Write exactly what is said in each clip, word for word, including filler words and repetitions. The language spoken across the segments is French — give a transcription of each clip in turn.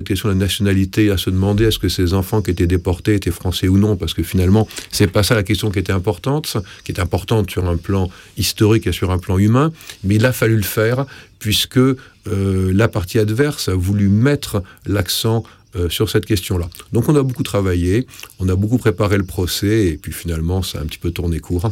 question de la nationalité, à se demander est-ce que ces enfants qui étaient déportés étaient français ou non, parce que finalement, c'est pas ça la question qui était importante, qui est importante sur un plan historique et sur un plan humain, mais il a fallu le faire, puisque euh, la partie adverse a voulu mettre l'accent Euh, sur cette question-là. Donc on a beaucoup travaillé, on a beaucoup préparé le procès, et puis finalement, ça a un petit peu tourné court.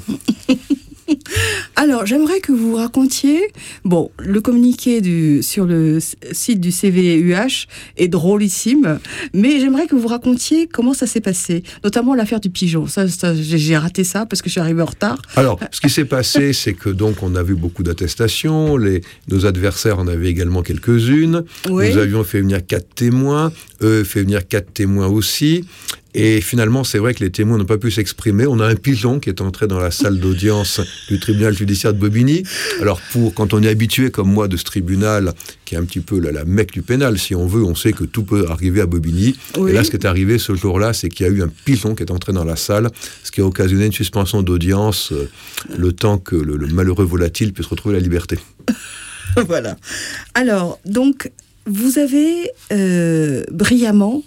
Alors, j'aimerais que vous racontiez, bon, le communiqué du, sur le site du C V U H est drôlissime, mais j'aimerais que vous racontiez comment ça s'est passé, notamment l'affaire du pigeon. Ça, ça, j'ai raté ça parce que je suis arrivé en retard. Alors, ce qui s'est passé, c'est que donc on a vu beaucoup d'attestations, les, nos adversaires en avaient également quelques-unes, oui. Nous avions fait venir quatre témoins, eux fait venir quatre témoins aussi, et finalement, c'est vrai que les témoins n'ont pas pu s'exprimer. On a un pigeon qui est entré dans la salle d'audience du tribunal judiciaire de Bobigny. Alors, pour, quand on est habitué, comme moi, de ce tribunal, qui est un petit peu la, la Mecque du pénal, si on veut, on sait que tout peut arriver à Bobigny. Oui. Et là, ce qui est arrivé ce jour-là, c'est qu'il y a eu un pigeon qui est entré dans la salle, ce qui a occasionné une suspension d'audience, euh, le temps que le, le malheureux volatile puisse retrouver la liberté. Voilà. Alors, donc, vous avez euh, brillamment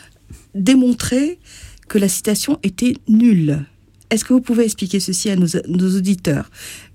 démontré que la citation était nulle. Est-ce que vous pouvez expliquer ceci à nos, nos auditeurs ?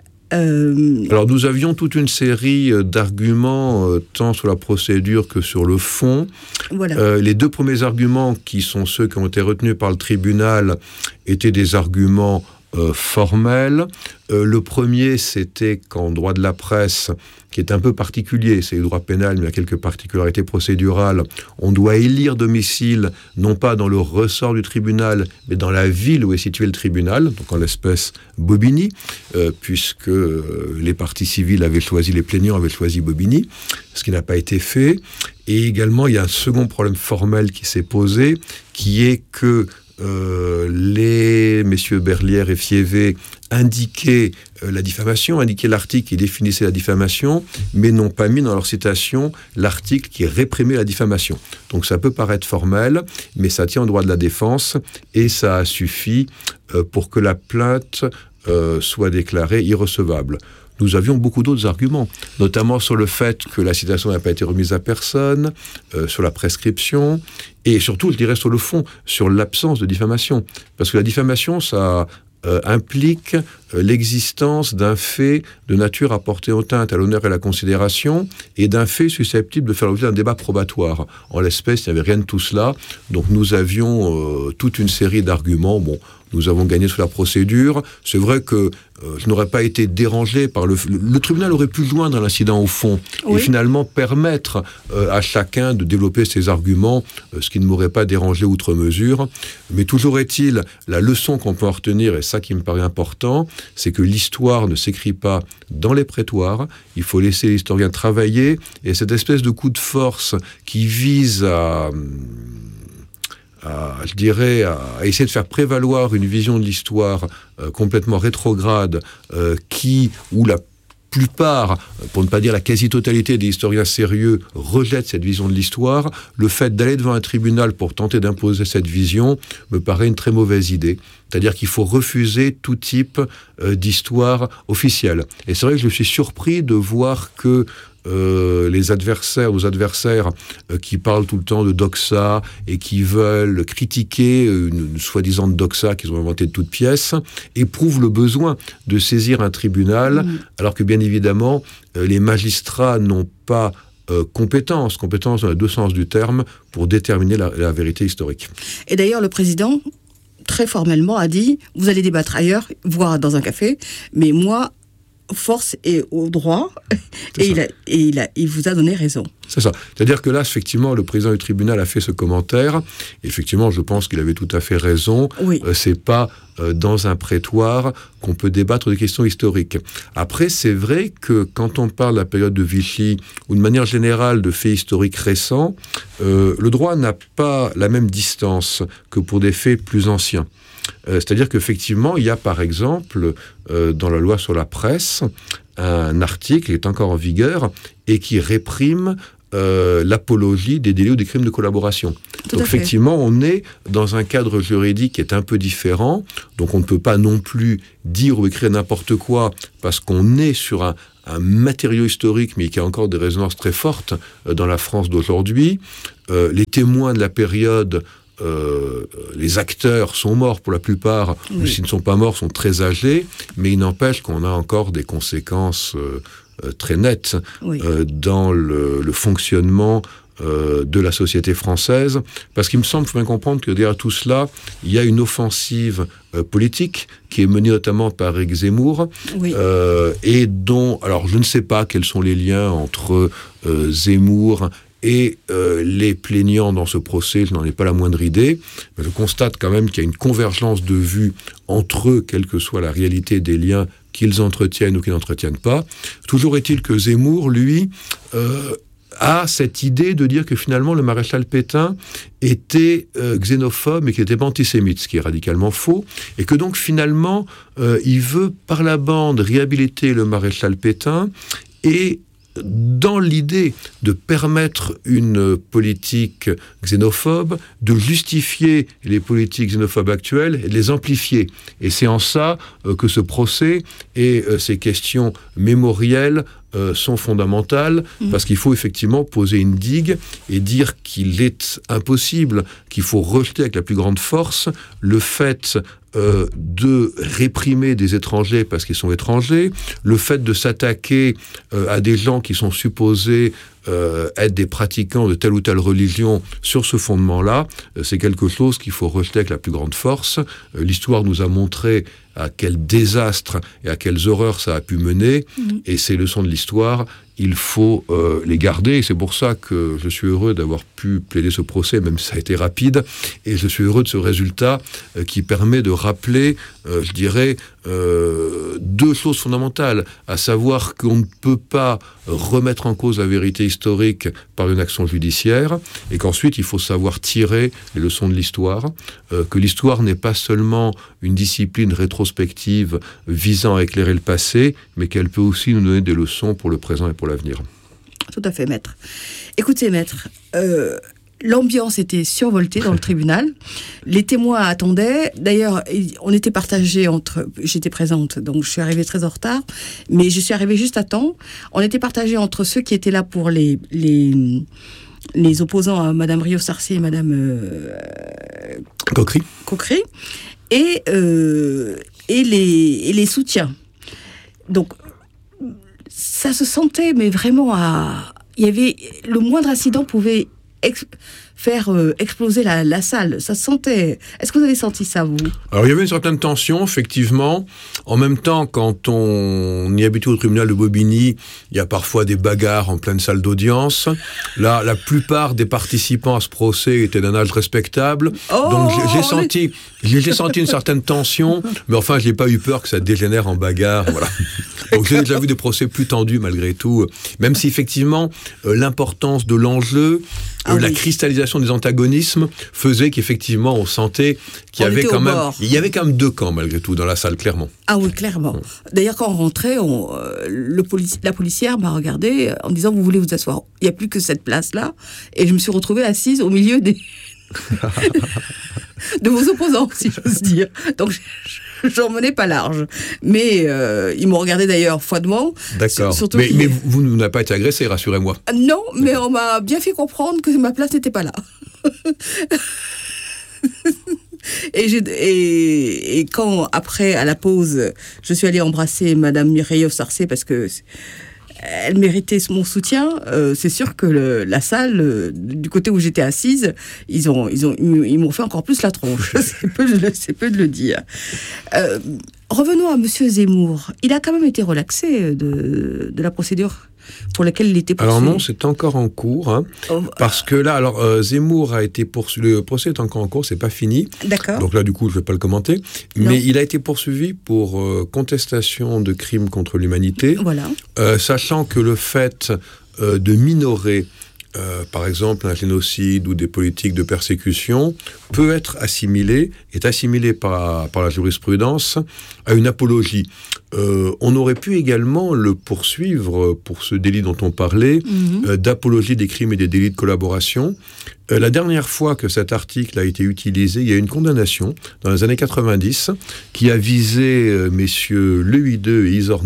Euh... Alors, nous avions toute une série d'arguments, euh, tant sur la procédure que sur le fond. Voilà. Euh, les deux premiers arguments, qui sont ceux qui ont été retenus par le tribunal, étaient des arguments euh, formels. Euh, le premier, c'était qu'en droit de la presse, qui est un peu particulier, c'est le droit pénal, mais il y a quelques particularités procédurales, on doit élire domicile, non pas dans le ressort du tribunal, mais dans la ville où est situé le tribunal, donc en l'espèce Bobigny, euh, puisque euh, les parties civiles avaient choisi, les plaignants avaient choisi Bobigny, ce qui n'a pas été fait. Et également, il y a un second problème formel qui s'est posé, qui est que Euh, les messieurs Berlière et Fievé indiquaient euh, la diffamation, indiquaient l'article qui définissait la diffamation, mais n'ont pas mis dans leur citation l'article qui réprimait la diffamation. Donc ça peut paraître formel, mais ça tient au droit de la défense, et ça a suffi euh, pour que la plainte euh, soit déclarée irrecevable. Nous avions beaucoup d'autres arguments, notamment sur le fait que la citation n'a pas été remise à personne, euh, sur la prescription, et surtout, je dirais, sur le fond, sur l'absence de diffamation. Parce que la diffamation, ça euh, implique euh, l'existence d'un fait de nature à porter atteinte à l'honneur et à la considération, et d'un fait susceptible de faire l'objet d'un débat probatoire. En l'espèce, il n'y avait rien de tout cela, donc nous avions euh, toute une série d'arguments. Bon, nous avons gagné sur la procédure. C'est vrai que euh, je n'aurais pas été dérangé par le... Le, le tribunal aurait pu joindre l'incident au fond, oui, et finalement permettre euh, à chacun de développer ses arguments, euh, ce qui ne m'aurait pas dérangé outre mesure. Mais toujours est-il, la leçon qu'on peut en retenir, et ça qui me paraît important, c'est que l'histoire ne s'écrit pas dans les prétoires. Il faut laisser l'historien travailler, et cette espèce de coup de force qui vise à... À, je dirais, à, à essayer de faire prévaloir une vision de l'histoire euh, complètement rétrograde, euh, qui, où la plupart, pour ne pas dire la quasi-totalité des historiens sérieux, rejettent cette vision de l'histoire. Le fait d'aller devant un tribunal pour tenter d'imposer cette vision me paraît une très mauvaise idée. C'est-à-dire qu'il faut refuser tout type euh, d'histoire officielle. Et c'est vrai que je suis surpris de voir que Euh, les adversaires, nos adversaires euh, qui parlent tout le temps de doxa et qui veulent critiquer une, une soi-disant doxa qu'ils ont inventée de toutes pièces, éprouvent le besoin de saisir un tribunal, mmh. alors que bien évidemment, euh, les magistrats n'ont pas euh, compétence, compétence dans les deux sens du terme, pour déterminer la, la vérité historique. Et d'ailleurs, le président, très formellement, a dit « Vous allez débattre ailleurs, voire dans un café, mais moi, force est au droit, et, il, a, et il, a, il vous a donné raison. » C'est ça. C'est-à-dire que là, effectivement, le président du tribunal a fait ce commentaire. Effectivement, je pense qu'il avait tout à fait raison. Oui. Euh, c'est pas euh, dans un prétoire qu'on peut débattre des questions historiques. Après, c'est vrai que quand on parle de la période de Vichy, ou de manière générale de faits historiques récents, euh, le droit n'a pas la même distance que pour des faits plus anciens. Euh, c'est-à-dire qu'effectivement, il y a par exemple, euh, dans la loi sur la presse, un article qui est encore en vigueur et qui réprime euh, l'apologie des délits ou des crimes de collaboration. Tout donc effectivement, on est dans un cadre juridique qui est un peu différent, donc on ne peut pas non plus dire ou écrire n'importe quoi parce qu'on est sur un, un matériau historique, mais qui a encore des résonances très fortes euh, dans la France d'aujourd'hui. Euh, les témoins de la période, euh, les acteurs sont morts pour la plupart, oui. ou s'ils ne sont pas morts, sont très âgés, mais il n'empêche qu'on a encore des conséquences euh, euh, très nettes oui. euh, dans le, le fonctionnement Euh, de la société française, parce qu'il me semble, il faut bien comprendre que derrière tout cela, il y a une offensive euh, politique qui est menée notamment par Éric Zemmour, oui. euh, et dont, alors je ne sais pas quels sont les liens entre euh, Zemmour et euh, les plaignants dans ce procès, je n'en ai pas la moindre idée, mais je constate quand même qu'il y a une convergence de vues entre eux, quelle que soit la réalité des liens qu'ils entretiennent ou qu'ils n'entretiennent pas. Toujours est-il que Zemmour, lui, euh, a cette idée de dire que finalement le maréchal Pétain était euh, xénophobe et qu'il n'était pas antisémite, ce qui est radicalement faux, et que donc finalement euh, il veut par la bande réhabiliter le maréchal Pétain et dans l'idée de permettre une politique xénophobe, de justifier les politiques xénophobes actuelles et de les amplifier. Et c'est en ça euh, que ce procès et euh, ces questions mémorielles euh, sont fondamentales, mmh. parce qu'il faut effectivement poser une digue et dire qu'il est impossible, qu'il faut rejeter avec la plus grande force le fait Euh, de réprimer des étrangers parce qu'ils sont étrangers, le fait de s'attaquer euh, à des gens qui sont supposés euh, être des pratiquants de telle ou telle religion sur ce fondement-là, euh, c'est quelque chose qu'il faut rejeter avec la plus grande force. Euh, l'histoire nous a montré à quel désastre et à quelles horreurs ça a pu mener, mmh. et ces leçons de l'histoire, il faut euh, les garder, et c'est pour ça que je suis heureux d'avoir pu plaider ce procès, même si ça a été rapide, et je suis heureux de ce résultat euh, qui permet de rappeler, euh, je dirais, euh, deux choses fondamentales, à savoir qu'on ne peut pas remettre en cause la vérité historique par une action judiciaire, et qu'ensuite il faut savoir tirer les leçons de l'histoire, euh, que l'histoire n'est pas seulement une discipline rétrospective visant à éclairer le passé, mais qu'elle peut aussi nous donner des leçons pour le présent et pour l'avenir. Tout à fait, maître. Écoutez, maître, euh, l'ambiance était survoltée dans le tribunal. Les témoins attendaient. D'ailleurs, on était partagés entre... J'étais présente, donc je suis arrivée très en retard, mais je suis arrivée juste à temps. On était partagés entre ceux qui étaient là pour les... les les opposants à Madame Riot-Sarcey et Madame euh, Coquery. Coquery, et, euh, et, les, et les soutiens. Donc, ça se sentait, mais vraiment, à, il y avait, le moindre incident pouvait ex, faire euh, exploser la, la salle. Ça se sentait. Est-ce que vous avez senti ça, vous ? Alors, il y avait une certaine tension, effectivement. En même temps, quand on est habitué au tribunal de Bobigny, il y a parfois des bagarres en pleine salle d'audience. Là, la plupart des participants à ce procès étaient d'un âge respectable. Oh, donc, j'ai, j'ai, senti, j'ai, j'ai senti une certaine tension, mais enfin, je n'ai pas eu peur que ça dégénère en bagarre. Voilà. Donc, j'ai déjà vu des procès plus tendus, malgré tout. Même si, effectivement, euh, l'importance de l'enjeu, ah, euh, la oui. cristallisation des antagonismes faisait qu'effectivement, on sentait qu'il y on avait quand même, bord. il y avait quand même deux camps, malgré tout, dans la salle, clairement. Ah oui, clairement. Ouais. D'ailleurs, quand on rentrait, on, euh, le polici- la policière m'a regardé en disant « Vous voulez vous asseoir ?» Il n'y a plus que cette place-là. Et je me suis retrouvée assise au milieu des... de vos opposants, si j'ose dire. Donc, je, j'en menais pas large. Mais euh, ils m'ont regardé d'ailleurs froidement. D'accord. Sur, mais, mais vous, vous n'avez pas été agressé, rassurez-moi. Non, mais on m'a bien fait comprendre que ma place n'était pas là. Et, j'ai, et, et quand, après, à la pause, je suis allée embrasser Madame Riot-Sarcey parce que elle méritait mon soutien, euh, c'est sûr que le, la salle, euh, du côté où j'étais assise, ils, ont, ils, ont, ils m'ont fait encore plus la tronche. c'est, peu, c'est peu de le dire. Euh, revenons à Monsieur Zemmour. Il a quand même été relaxé de, de la procédure pour laquelle il était poursuivi. Alors non, c'est encore en cours, hein, oh, parce que là, alors euh, Zemmour a été poursuivi, le procès est encore en cours, c'est pas fini. D'accord. Donc là, du coup, je vais pas le commenter, non. mais il a été poursuivi pour euh, contestation de crimes contre l'humanité. Voilà. Euh, sachant que le fait euh, de minorer Euh, par exemple, un génocide ou des politiques de persécution peut être assimilé, est assimilé par, par la jurisprudence à une apologie. Euh, on aurait pu également le poursuivre pour ce délit dont on parlait, mmh. euh, d'apologie des crimes et des délits de collaboration. Euh, la dernière fois que cet article a été utilisé, il y a eu une condamnation dans les années quatre-vingt-dix qui a visé euh, messieurs Lehuideux et Izorni,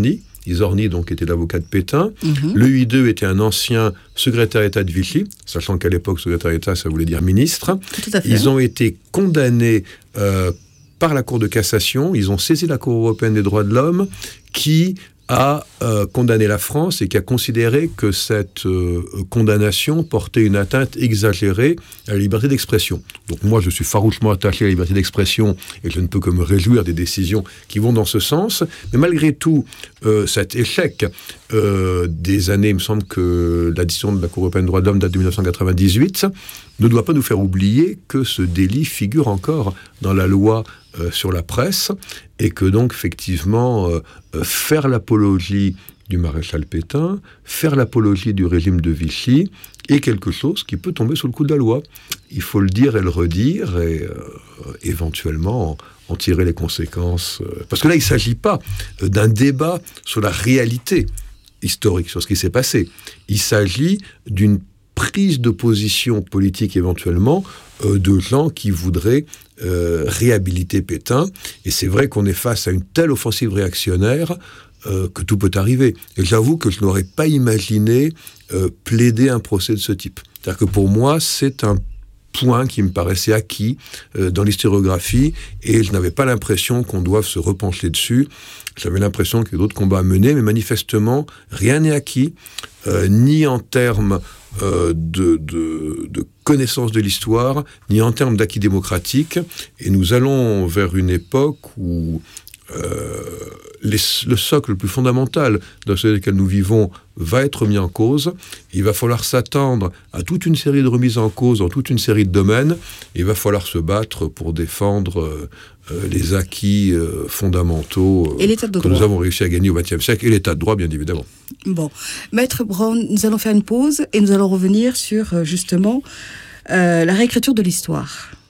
Izorni, donc, était l'avocat de Pétain. Mm-hmm. Le Huit deux était un ancien secrétaire d'État de Vichy, sachant qu'à l'époque, secrétaire d'État, ça voulait dire ministre. Tout à fait. Ils ont été condamnés euh, par la Cour de cassation. Ils ont saisi la Cour européenne des droits de l'homme, qui a euh, condamné la France et qui a considéré que cette euh, condamnation portait une atteinte exagérée à la liberté d'expression. Donc moi, je suis farouchement attaché à la liberté d'expression et je ne peux que me réjouir des décisions qui vont dans ce sens. Mais malgré tout, euh, cet échec euh, des années, il me semble que la décision de la Cour européenne des droits de l'homme date de dix-neuf cent quatre-vingt-dix-huit, ne doit pas nous faire oublier que ce délit figure encore dans la loi Euh, sur la presse, et que donc, effectivement, euh, euh, faire l'apologie du maréchal Pétain, faire l'apologie du régime de Vichy, est quelque chose qui peut tomber sous le coup de la loi. Il faut le dire et le redire, et euh, éventuellement en tirer les conséquences. Euh, parce que là, il ne s'agit pas euh, d'un débat sur la réalité historique, sur ce qui s'est passé. Il s'agit d'une prise de position politique éventuellement euh, de gens qui voudraient euh, réhabiliter Pétain. Et c'est vrai qu'on est face à une telle offensive réactionnaire euh, que tout peut arriver. Et j'avoue que je n'aurais pas imaginé euh, plaider un procès de ce type. C'est-à-dire que pour moi, c'est un point qui me paraissait acquis euh, dans l'historiographie, et je n'avais pas l'impression qu'on doive se repencher dessus. J'avais l'impression qu'il y a d'autres combats à mener, mais manifestement, rien n'est acquis, euh, ni en termes euh, de, de, de connaissance de l'histoire, ni en termes d'acquis démocratique. Et nous allons vers une époque où euh, les, le socle le plus fondamental dans celui dans lequel nous vivons va être mis en cause. Il va falloir s'attendre à toute une série de remises en cause dans toute une série de domaines. Il va falloir se battre pour défendre euh, euh, les acquis euh, fondamentaux euh, que droit. Nous avons réussi à gagner au vingtième siècle, et l'état de droit, bien évidemment. Bon, Maître Braun, nous allons faire une pause et nous allons revenir sur, justement, euh, la réécriture de l'histoire.